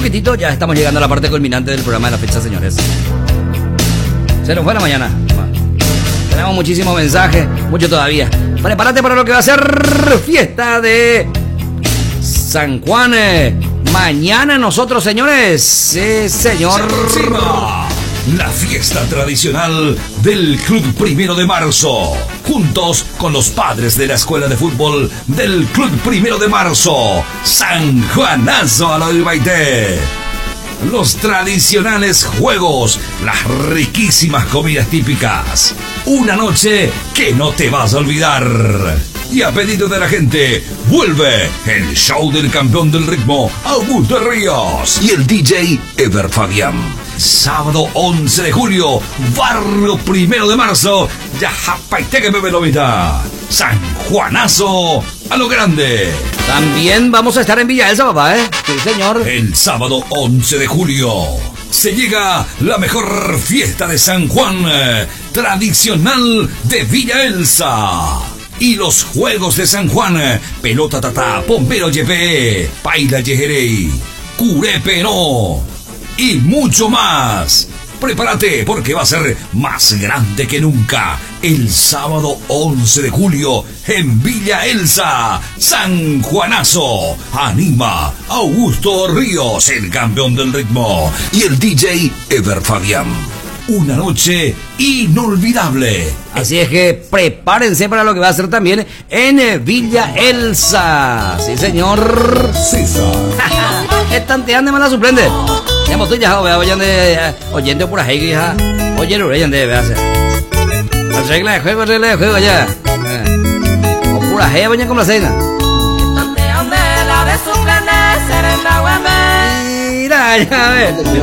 poquitito ya estamos llegando a la parte culminante del programa de la fecha, señores. Se nos fue la mañana. Tenemos muchísimos mensajes, mucho todavía. Prepárate para lo que va a ser fiesta de San Juan. Mañana nosotros, señores. Sí, señor. Se aproxima la fiesta tradicional del Club 1 de Marzo. Juntos con los padres de la escuela de fútbol del Club 1 de Marzo. San Juanazo a lo Ibaité. Los tradicionales juegos, las riquísimas comidas típicas. Una noche que no te vas a olvidar. Y a pedido de la gente, vuelve el show del campeón del ritmo, Augusto Ríos, y el DJ Ever Fabián. Sábado 11 de julio, barrio 1 de marzo, Yajapaiteque Bebelomita. San Juanazo a lo grande. También vamos a estar en Villa Elsa, papá, ¿eh? Sí, señor. El sábado 11 de julio se llega la mejor fiesta de San Juan, tradicional de Villa Elsa. Y los Juegos de San Juan, pelota tatá, pompero yepe, paila yejerey, curepe no, y mucho más. Prepárate porque va a ser más grande que nunca. El sábado 11 de julio en Villa Elsa, San Juanazo. Anima Augusto Ríos, el campeón del ritmo, y el DJ Ever Fabián. Una noche inolvidable. Así es que prepárense para lo que va a ser también en Villa Elsa. Sí, señor. César. Estanteando me la sorprende. Ya me estoy ya, oyendo por ahí, hija. Oye, lo oyen de hacer. Regla de juego ya. O pura jeva, vayan con la cena. Mira, ya ves.